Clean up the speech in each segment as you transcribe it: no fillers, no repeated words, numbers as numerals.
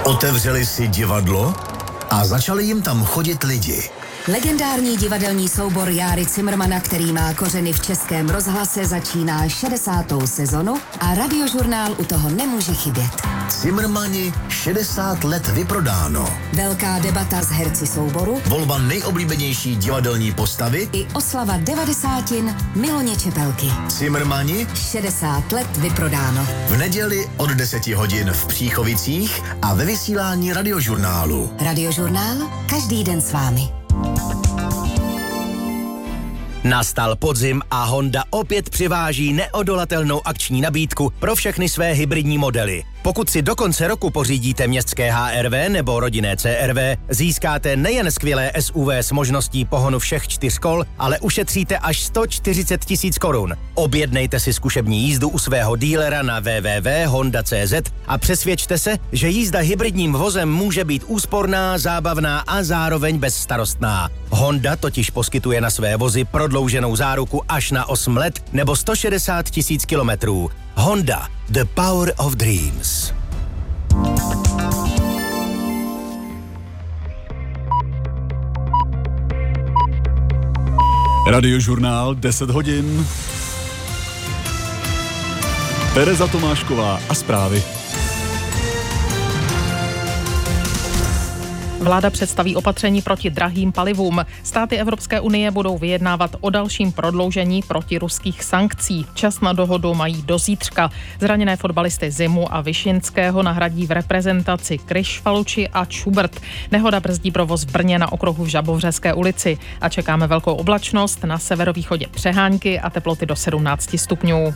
Otevřeli si divadlo a začali jim tam chodit lidi. Legendární divadelní soubor Járy Cimrmana, který má kořeny v Českém rozhlase, začíná 60. sezonu a Radiožurnál u toho nemůže chybět. Cimrmani 60 let vyprodáno. Velká debata s herci souboru, Volba nejoblíbenější divadelní postavy i oslava 90. Miloně Čepelky. Cimrmani 60 let vyprodáno. v neděli od 10 hodin v Příchovicích a ve vysílání Radiožurnálu. Radiožurnál každý den s vámi. Nastal podzim a Honda opět přiváží neodolatelnou akční nabídku pro všechny své hybridní modely. Pokud si do konce roku pořídíte městské HR-V nebo rodinné CR-V, získáte nejen skvělé SUV s možností pohonu všech 4 kol, ale ušetříte až 140 000 korun. Objednejte si zkušební jízdu u svého dílera na www.honda.cz a přesvědčte se, že jízda hybridním vozem může být úsporná, zábavná a zároveň bezstarostná. Honda totiž poskytuje na své vozy prodlouženou záruku až na 8 let nebo 160 000 kilometrů. Honda, the power of dreams. Radiožurnál 10 hodin. Tereza Tomášková a zprávy. Vláda představí opatření proti drahým palivům. Státy Evropské unie budou vyjednávat o dalším prodloužení protiruských sankcí. Čas na dohodu mají do zítřka. Zraněné fotbalisty Zimu a Višinského nahradí v reprezentaci Kryš, Faluči a Schubert. Nehoda brzdí provoz v Brně na okruhu v Žabovřeské ulici. A čekáme velkou oblačnost, na severovýchodě přehánky a teploty do 17 stupňů.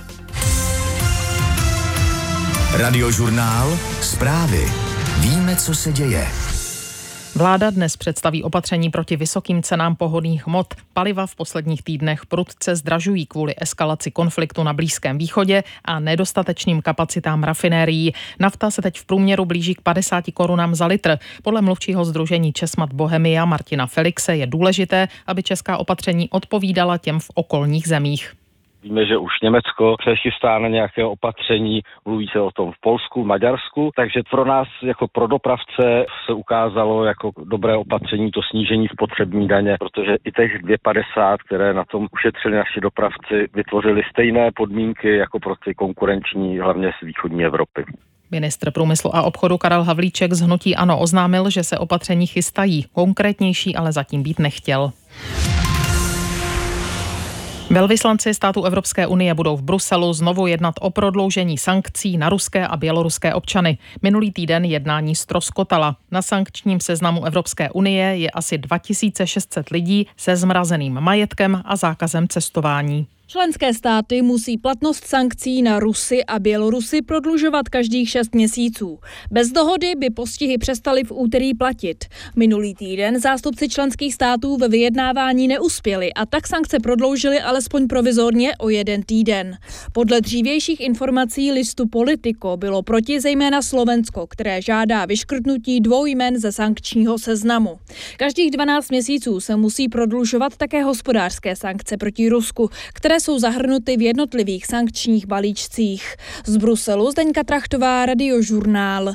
Radiožurnál, zprávy. Víme, co se děje. Vláda dnes představí opatření proti vysokým cenám pohonných hmot. Paliva v posledních týdnech prudce zdražují kvůli eskalaci konfliktu na Blízkém východě a nedostatečným kapacitám rafinérií. Nafta se teď v průměru blíží k 50 korunám za litr. Podle mluvčího sdružení Česmat Bohemia Martina Felixe je důležité, aby česká opatření odpovídala těm v okolních zemích. Víme, že už Německo přechystá na nějaké opatření, mluví se o tom v Polsku, Maďarsku, takže pro nás jako pro dopravce se ukázalo jako dobré opatření to snížení spotřební daně, protože i těch 2,50, které na tom ušetřili naši dopravci, vytvořili stejné podmínky jako pro ty konkurenční, hlavně z východní Evropy. Ministr průmyslu a obchodu Karel Havlíček z hnutí ANO oznámil, že se opatření chystají. Konkrétnější ale zatím být nechtěl. Velvyslanci států Evropské unie budou v Bruselu znovu jednat o prodloužení sankcí na ruské a běloruské občany. Minulý týden jednání ztroskotala. Na sankčním seznamu Evropské unie je asi 2600 lidí se zmrazeným majetkem a zákazem cestování. Členské státy musí platnost sankcí na Rusy a Bělorusy prodlužovat každých 6 měsíců. Bez dohody by postihy přestaly v úterý platit. Minulý týden zástupci členských států ve vyjednávání neuspěli a tak sankce prodloužili alespoň provizorně o 1 týden. Podle dřívějších informací listu Politico bylo proti zejména Slovensko, které žádá vyškrtnutí 2 jmen ze sankčního seznamu. Každých 12 měsíců se musí prodlužovat také hospodářské sankce proti Rusku, které jsou zahrnuty v jednotlivých sankčních balíčcích. Z Bruselu Zdeňka Trachtová, Radiožurnál.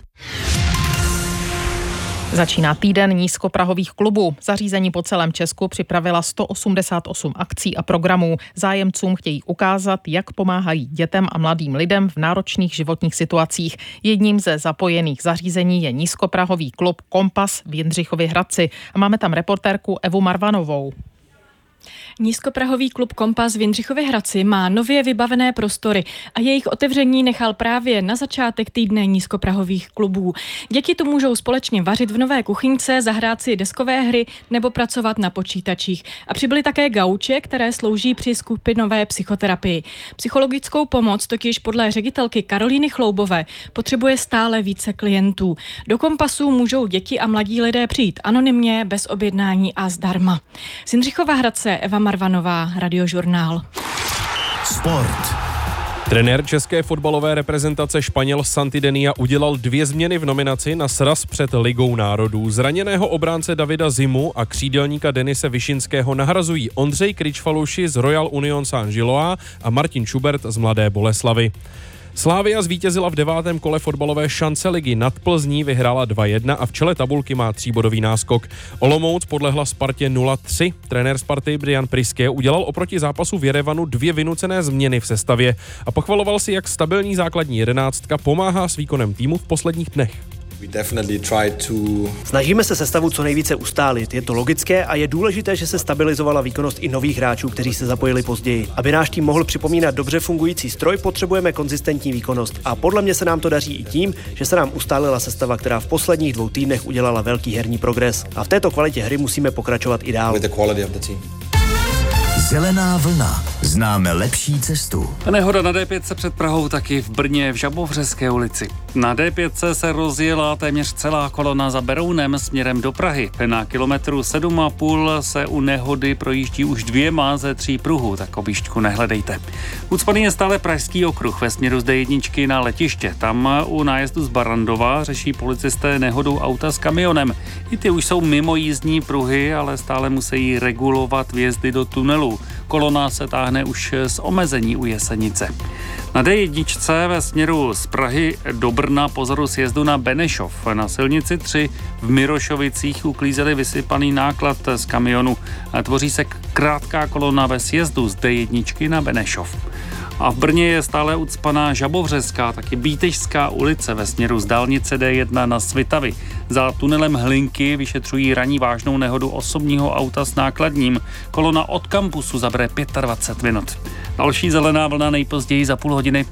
Začíná týden nízkoprahových klubů. Zařízení po celém Česku připravila 188 akcí a programů. Zájemcům chtějí ukázat, jak pomáhají dětem a mladým lidem v náročných životních situacích. Jedním ze zapojených zařízení je nízkoprahový klub Kompas v Jindřichově Hradci. A máme tam reportérku Evu Marvanovou. Nízkoprahový klub Kompas v Jindřichově Hradci má nově vybavené prostory a jejich otevření nechal právě na začátek týdne nízkoprahových klubů. Děti tu můžou společně vařit v nové kuchyňce, zahrát si deskové hry nebo pracovat na počítačích. A přibyly také gauče, které slouží při skupinové psychoterapii. Psychologickou pomoc totiž podle ředitelky Karolíny Chloubové potřebuje stále více klientů. Do Kompasu můžou děti a mladí lidé přijít anonymně, bez objednání a zdarma. Z Jindřichova Hradce Eva Marvanová, Radiožurnál. Sport. Trenér české fotbalové reprezentace Španěl Santidenia udělal 2 změny v nominaci na sraz před Ligou národů. Zraněného obránce Davida Zimu a křídelníka Denise Višinského nahrazují Ondřej Kryč-Faluši z Royal Union Saint-Gilloise a Martin Schubert z Mladé Boleslavi. Slavia zvítězila v 9. kole fotbalové šance ligy. Nad Plzní vyhrála 2-1 a v čele tabulky má 3bodový náskok. Olomouc podlehla Spartě 0-3. Trenér Sparty Brian Priske udělal oproti zápasu v Jerevanu 2 vynucené změny v sestavě a pochvaloval si, jak stabilní základní jedenáctka pomáhá s výkonem týmu v posledních dnech. Snažíme se sestavu co nejvíce ustálit. Je to logické a je důležité, že se stabilizovala výkonnost i nových hráčů, kteří se zapojili později. Aby náš tým mohl připomínat dobře fungující stroj, potřebujeme konzistentní výkonnost. A podle mě se nám to daří i tím, že se nám ustálila sestava, která v posledních 2 týdnech udělala velký herní progres. A v této kvalitě hry musíme pokračovat i dál. Zelená vlna. Známe lepší cestu. Nehoda na D5 před Prahou, taky v Brně v Žabovřeské ulici. Na D5 se rozjela téměř celá kolona za Berounem směrem do Prahy. Na kilometru 7,5 se u nehody projíždí už 2 ze 3 pruhů, tak objížďku nehledejte. Ucpaný je stále pražský okruh ve směru z D1 na letiště. Tam u nájezdu z Barandova řeší policisté nehodu auta s kamionem. I ty už jsou mimo jízdní pruhy, ale stále musí regulovat vjezdy do tunelu. Kolona se táhne už z omezení u Jesenice. Na D1 ve směru z Prahy do Brna pozoru sjezdu na Benešov. Na silnici 3 v Mirošovicích uklízeli vysypaný náklad z kamionu. Tvoří se krátká kolona ve sjezdu z D1 na Benešov. A v Brně je stále ucpaná Žabovřeská, taky Bítežská ulice ve směru z dálnice D1 na Svitavy. Za tunelem Hlinky vyšetřují ranní vážnou nehodu osobního auta s nákladním. Kolona od kampusu zabere 25 minut. Další zelená vlna nejpozději za půl hodiny.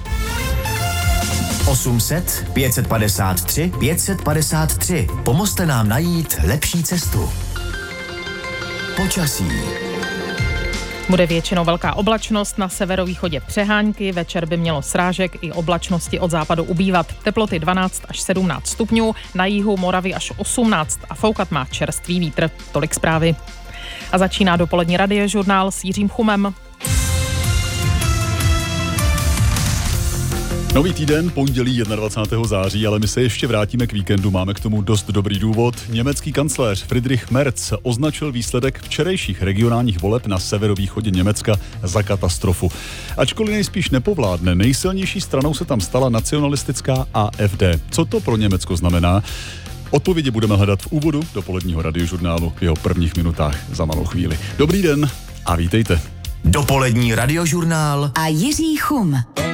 800 553 553. Pomozte nám najít lepší cestu. Počasí. Bude většinou velká oblačnost, na severovýchodě přehánky, večer by mělo srážek i oblačnosti od západu ubývat. Teploty 12 až 17 stupňů, na jihu Moravy až 18 a foukat má čerstvý vítr. Tolik zprávy. A začíná dopolední radiožurnál s Jiřím Chumem. Nový týden, pondělí 21. září, ale my se ještě vrátíme k víkendu, máme k tomu dost dobrý důvod. Německý kancléř Friedrich Merz označil výsledek včerejších regionálních voleb na severovýchodě Německa za katastrofu. Ačkoliv nejspíš nepovládne, nejsilnější stranou se tam stala nacionalistická AfD. Co to pro Německo znamená? Odpovědi budeme hledat v úvodu dopoledního radiožurnálu v jeho prvních minutách za malou chvíli. Dobrý den a vítejte. Dopolední radiožurnál a Jiří Chum.